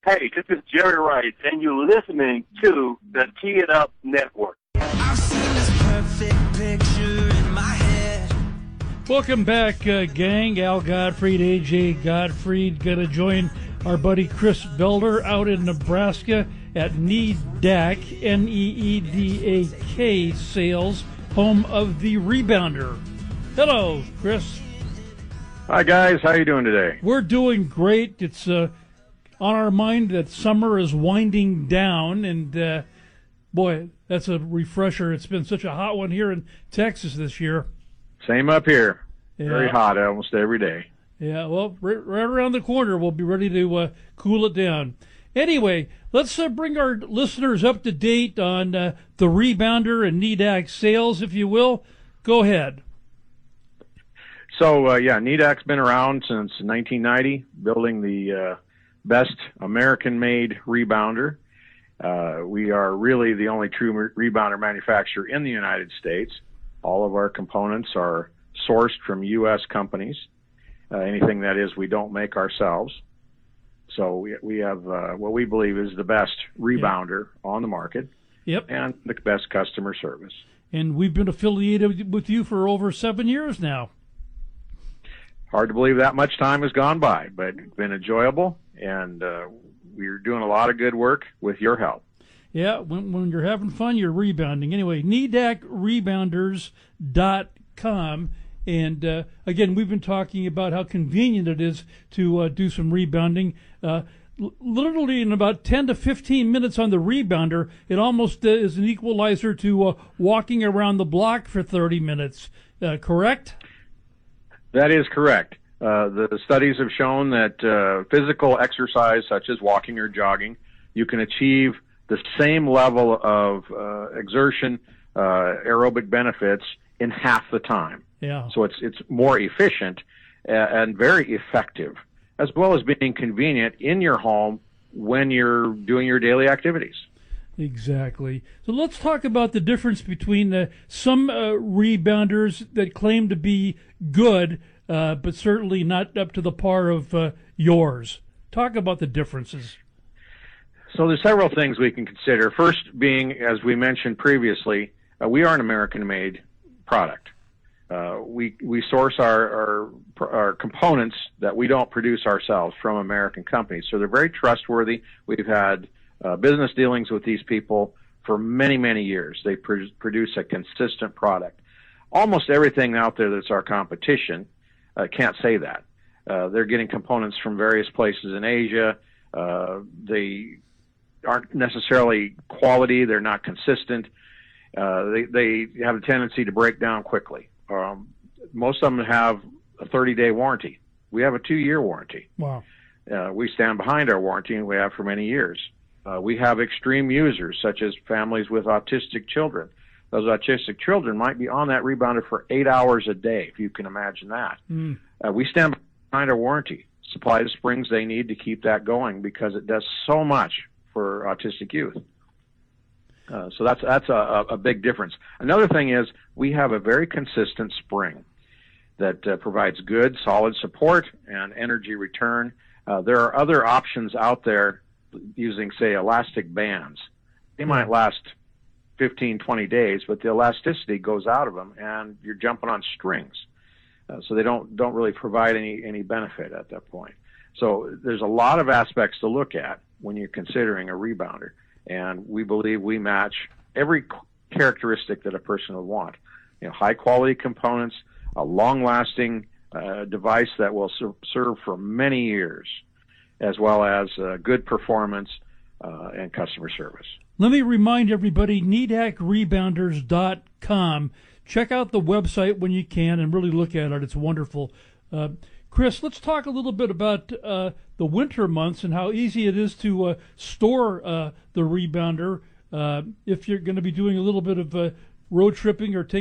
Hey, this is Jerry Rice, and you're listening to the Tee It Up Network. I've seen this perfect picture in my head. Welcome back, gang. Al Gottfried, AJ Gottfried, going to join our buddy Chris Belder out in Nebraska at NEEDAK, Needak Sales, home of the Rebounder. Hello, Chris. Hi, guys. How you doing today? We're doing great. It's on our mind that summer is winding down, and boy, that's a refresher. It's been such a hot one here in Texas this year. Same up here. Yeah. Very hot almost every day. Yeah, well, right around the corner, we'll be ready to cool it down. Anyway, let's bring our listeners up to date on the Rebounder and NEEDAK Sales, if you will. Go ahead. So, NEEDAK's been around since 1990, building the best American-made rebounder. We are really the only true rebounder manufacturer in the United States. All of our components are sourced from U.S. companies. Anything that is we don't make ourselves. So we have what we believe is the best rebounder on the market. Yep. And the best customer service. And we've been affiliated with you for over 7 years now. Hard to believe that much time has gone by, but it's been enjoyable, and we're doing a lot of good work with your help. Yeah, when you're having fun, you're rebounding. Anyway, NEEDAKRebounders.com. And, again, we've been talking about how convenient it is to do some rebounding. Literally in about 10 to 15 minutes on the rebounder, it almost is an equalizer to walking around the block for 30 minutes. Correct? That is correct. The studies have shown that physical exercise, such as walking or jogging, you can achieve the same level of exertion, aerobic benefits in half the time. Yeah. So it's more efficient and very effective, as well as being convenient in your home when you're doing your daily activities. Exactly. So let's talk about the difference between some rebounders that claim to be good, but certainly not up to the par of yours. Talk about the differences. So there's several things we can consider. First being, as we mentioned previously, we are an American-made product. We source our components that we don't produce ourselves from American companies, so they're very trustworthy. We've had business dealings with these people for many, many years. They produce a consistent product. Almost everything out there that's our competition can't say that. They're getting components from various places in Asia. They aren't necessarily quality. They're not consistent. They have a tendency to break down quickly. Most of them have a 30-day warranty. We have a 2-year warranty. Wow. We stand behind our warranty, and we have for many years. We have extreme users, such as families with autistic children. Those autistic children might be on that rebounder for 8 hours a day, if you can imagine that. We stand behind our warranty, supply the springs they need to keep that going, because it does so much for autistic youth. So that's a big difference. Another thing is we have a very consistent spring that provides good, solid support and energy return. There are other options out there using, say, elastic bands. They might last 15, 20 days, but the elasticity goes out of them, and you're jumping on strings. So they don't really provide any benefit at that point. So there's a lot of aspects to look at when you're considering a rebounder. And we believe we match every characteristic that a person would want. High quality components, a long lasting device that will serve for many years, as well as good performance and customer service. Let me remind everybody, NEEDAKRebounders.com. Check out the website when you can and really look at it. It's wonderful. Chris, let's talk a little bit about the winter months and how easy it is to store the rebounder if you're going to be doing a little bit of road tripping or taking